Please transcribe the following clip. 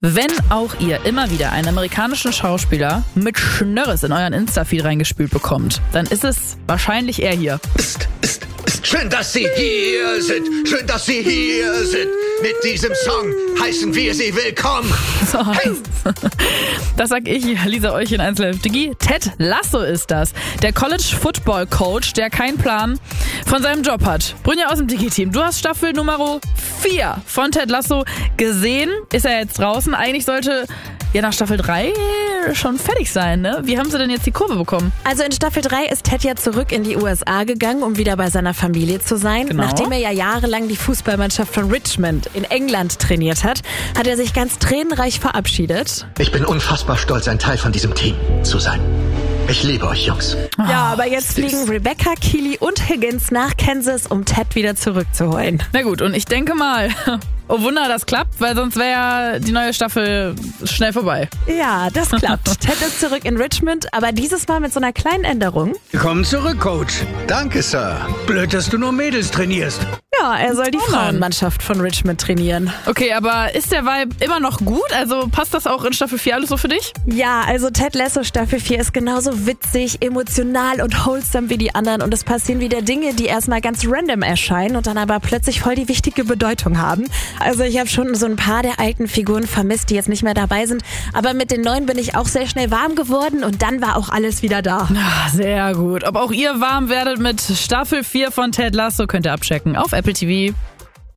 Wenn auch ihr immer wieder einen amerikanischen Schauspieler mit Schnörres in euren Insta-Feed reingespült bekommt, dann ist es wahrscheinlich er hier. Ist schön, dass Sie hier sind. Schön, dass Sie hier sind. Mit diesem Song heißen wir Sie willkommen. So, hey. Das sag ich, Lisa Euch in Einzelhälftige. Ted Lasso ist das. Der College-Football-Coach, der keinen Plan von seinem Job hat. Brynja aus dem Digi-Team, du hast Staffel Nummer 4 von Ted Lasso gesehen. Ist er jetzt draußen? Eigentlich sollte ja nach Staffel 3 schon fertig sein, ne? Wie haben sie denn jetzt die Kurve bekommen? Also in Staffel 3 ist Ted ja zurück in die USA gegangen, um wieder bei seiner Familie zu sein. Genau. Nachdem er ja jahrelang die Fußballmannschaft von Richmond in England trainiert hat, hat er sich ganz tränenreich verabschiedet. Ich bin unfassbar stolz, ein Teil von diesem Team zu sein. Ich liebe euch, Jungs. Ja, aber jetzt fliegen Rebecca, Keely und Higgins nach Kansas, um Ted wieder zurückzuholen. Na gut, und ich denke mal, oh Wunder, das klappt, weil sonst wäre ja die neue Staffel schnell vorbei. Ja, das klappt. Ted ist zurück in Richmond, aber dieses Mal mit so einer kleinen Änderung. Willkommen zurück, Coach. Danke, Sir. Blöd, dass du nur Mädels trainierst. Ja, er soll die Oh Mann. Frauenmannschaft von Richmond trainieren. Okay, aber ist der Vibe immer noch gut? Also passt das auch in Staffel 4 alles so für dich? Ja, also Ted Lasso Staffel 4 ist genauso witzig, emotional und wholesome wie die anderen und es passieren wieder Dinge, die erstmal ganz random erscheinen und dann aber plötzlich voll die wichtige Bedeutung haben. Also ich habe schon so ein paar der alten Figuren vermisst, die jetzt nicht mehr dabei sind, aber mit den neuen bin ich auch sehr schnell warm geworden und dann war auch alles wieder da. Sehr gut. Ob auch ihr warm werdet mit Staffel 4 von Ted Lasso, könnt ihr abchecken auf Apple TV.